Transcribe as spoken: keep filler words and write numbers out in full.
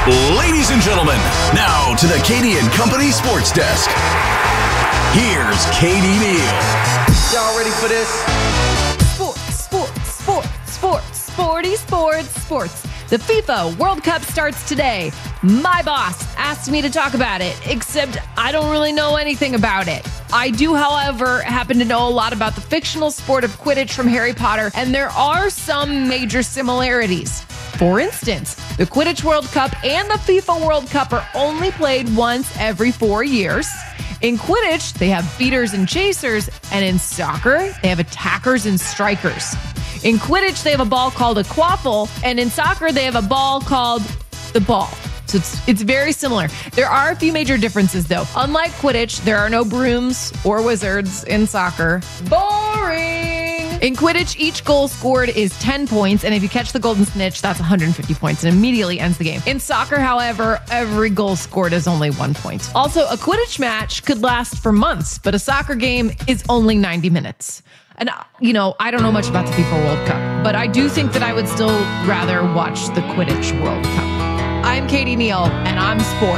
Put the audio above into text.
Ladies and gentlemen, now to the Katie and Company Sports Desk. Here's Katie Neal. Y'all ready for this? Sports, sports, sports, sports, sporty, sports, sports. The FIFA World Cup starts today. My boss asked me to talk about it, except I don't really know anything about it. I do, however, happen to know a lot about the fictional sport of Quidditch from Harry Potter, and there are some major similarities. For instance, the Quidditch World Cup and the FIFA World Cup are only played once every four years. In Quidditch, they have beaters and chasers, and in soccer, they have attackers and strikers. In Quidditch, they have a ball called a quaffle, and in soccer, they have a ball called the ball. So it's, it's very similar. There are a few major differences, though. Unlike Quidditch, there are no brooms or wizards in soccer. Boring! In Quidditch, each goal scored is ten points, and if you catch the golden snitch, that's one hundred fifty points and immediately ends the game. In soccer, however, every goal scored is only one point. Also, a Quidditch match could last for months, but a soccer game is only ninety minutes. And, you know, I don't know much about the FIFA World Cup, but I do think that I would still rather watch the Quidditch World Cup. I'm Katie Neal, and I'm sports.